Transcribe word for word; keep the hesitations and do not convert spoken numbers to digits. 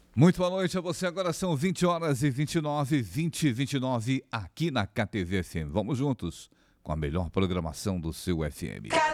Muito boa noite a você. Agora são vinte horas e vinte e nove, vinte e vinte e nove aqui na K T V F M. Vamos juntos com a melhor programação do seu F M.